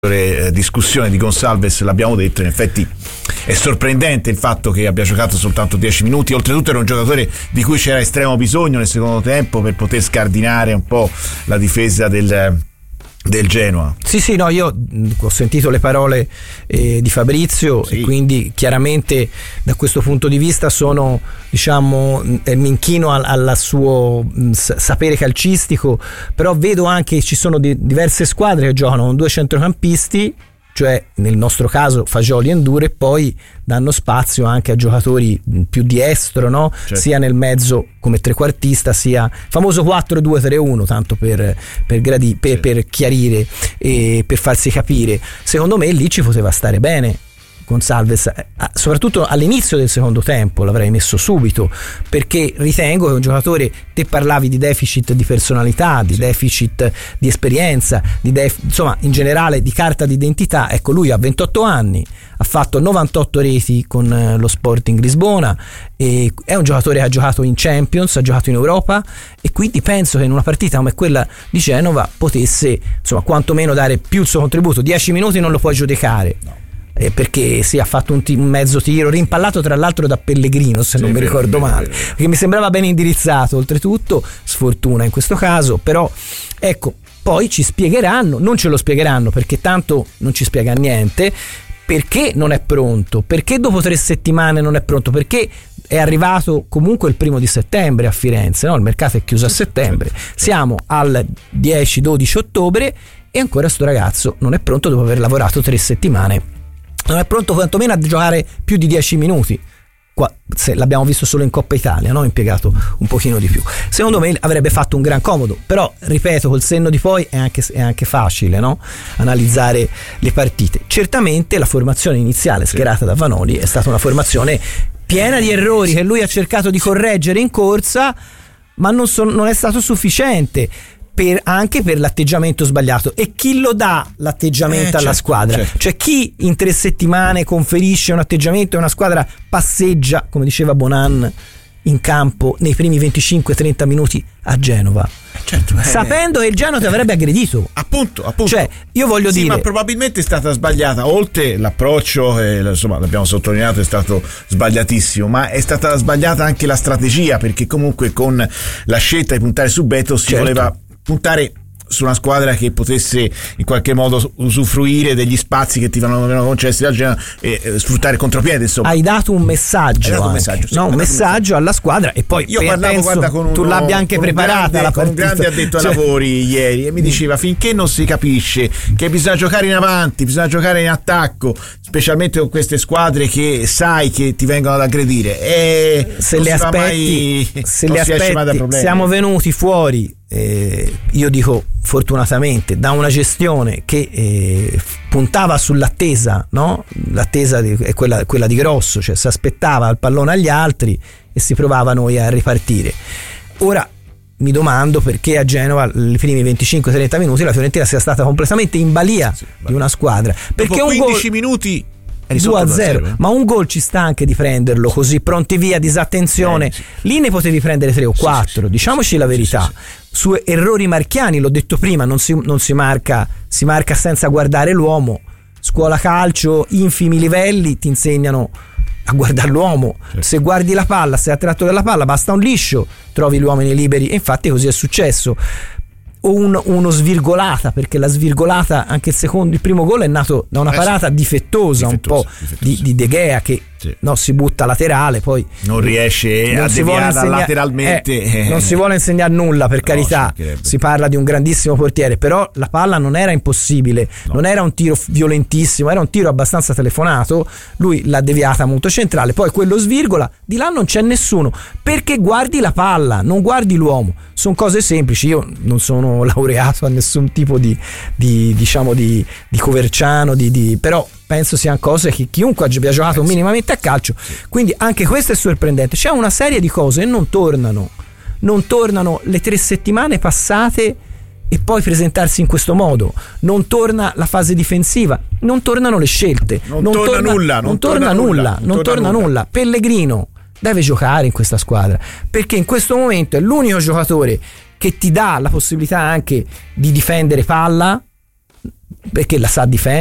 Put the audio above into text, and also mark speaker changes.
Speaker 1: discussione di Gonçalves, l'abbiamo detto, in effetti è sorprendente il fatto che abbia giocato soltanto 10 minuti, oltretutto era un giocatore di cui c'era estremo bisogno nel secondo tempo per poter scardinare un po' la difesa del Genoa.
Speaker 2: Sì, no, io ho sentito le parole di Fabrizio, sì. E quindi chiaramente da questo punto di vista sono, diciamo, mi inchino al suo sapere calcistico, però vedo anche che ci sono diverse squadre che giocano con due centrocampisti, cioè nel nostro caso Fagioli e N'Dour, e poi danno spazio anche a giocatori più di estro, no? Certo. Sia nel mezzo come trequartista, sia famoso 4-2-3-1, tanto per chiarire e per farsi capire. Secondo me lì ci poteva stare bene Gonçalves, soprattutto all'inizio del secondo tempo l'avrei messo subito, perché ritengo che un giocatore, te parlavi di deficit di personalità, di deficit di esperienza, insomma in generale di carta d'identità. Ecco, lui ha 28 anni, ha fatto 98 reti con lo Sporting Lisbona, e è un giocatore che ha giocato in Champions, ha giocato in Europa, e quindi penso che in una partita come quella di Genova potesse, insomma, quantomeno dare più il suo contributo. 10 minuti non lo puoi giudicare, no. Perché ha fatto un mezzo tiro rimpallato tra l'altro da Pellegrino, se non mi ricordo male, perché mi sembrava ben indirizzato, oltretutto sfortuna in questo caso. Però ecco, poi ci spiegheranno, non ce lo spiegheranno perché tanto non ci spiega niente, perché non è pronto, perché dopo 3 settimane non è pronto, perché è arrivato comunque il 1 settembre a Firenze, no? Il mercato è chiuso a settembre, siamo al 10-12 ottobre e ancora sto ragazzo non è pronto dopo aver lavorato 3 settimane. Non è pronto quantomeno a giocare più di 10 minuti. Se l'abbiamo visto solo in Coppa Italia, no? Impiegato un pochino di più. Secondo me avrebbe fatto un gran comodo, però ripeto, col senno di poi è anche facile, no? Analizzare le partite. Certamente la formazione iniziale schierata da Vanoli è stata una formazione piena di errori che lui ha cercato di correggere in corsa, ma non è stato sufficiente. Anche per l'atteggiamento sbagliato. E chi lo dà l'atteggiamento alla squadra? Certo. Cioè chi in 3 settimane conferisce un atteggiamento e una squadra passeggia, come diceva Bonan, in campo nei primi 25-30 minuti a Genova? Certo, sapendo che il Genoa ti avrebbe aggredito. Appunto. Cioè, io voglio dire,
Speaker 1: ma probabilmente è stata sbagliata, oltre l'approccio, insomma, l'abbiamo sottolineato, è stato sbagliatissimo, ma è stata sbagliata anche la strategia, perché comunque con la scelta di puntare su Beto si voleva puntare su una squadra che potesse in qualche modo usufruire degli spazi che ti venivano concessi da Genoa e sfruttare il contropiede, insomma.
Speaker 2: Hai dato un messaggio, un messaggio alla squadra. E poi
Speaker 1: io parlavo, con
Speaker 2: tu l'abbia anche preparata
Speaker 1: con un grande addetto ai lavori ieri, e mi diceva: finché non si capisce che bisogna giocare in avanti, bisogna giocare in attacco, specialmente con queste squadre che sai che ti vengono ad aggredire,
Speaker 2: se le aspetti siamo venuti fuori, io dico fortunatamente, da una gestione che puntava sull'attesa, no? L'attesa è quella di Grosso, cioè si aspettava il pallone agli altri e si provava noi a ripartire. Ora mi domando perché a Genova i primi 25-30 minuti la Fiorentina sia stata completamente in balia di una squadra, perché
Speaker 1: dopo 15 minuti
Speaker 2: 2-0, ma un gol ci sta anche di prenderlo così pronti via, disattenzione. Lì ne potevi prendere 3 o 4, diciamoci la verità. Su errori marchiani, l'ho detto prima, non si marca, si marca senza guardare l'uomo. Scuola calcio, infimi livelli ti insegnano a guardare l'uomo. Se guardi la palla, sei attratto dalla palla, basta un liscio, trovi gli uomini liberi, e infatti così è successo. O uno svirgolata, perché la svirgolata, anche il primo gol è nato da una parata difettosa un po' di De Gea, che no, si butta laterale, poi
Speaker 1: non riesce a deviare lateralmente,
Speaker 2: non si vuole insegnare nulla, per carità, si parla di un grandissimo portiere, però la palla non era impossibile, non era un tiro violentissimo, era un tiro abbastanza telefonato, lui l'ha deviata molto centrale, poi quello svirgola, di là non c'è nessuno, perché guardi la palla, non guardi l'uomo. Sono cose semplici. Io non sono laureato a nessun tipo di Coverciano, però penso siano cose che chiunque abbia giocato minimamente a calcio, quindi anche questo è sorprendente. C'è una serie di cose e non tornano le 3 settimane passate e poi presentarsi in questo modo, non torna la fase difensiva, non tornano le scelte, non torna nulla. Pellegrino deve giocare in questa squadra, perché in questo momento è l'unico giocatore che ti dà la possibilità anche di difendere palla, perché la sa difendere.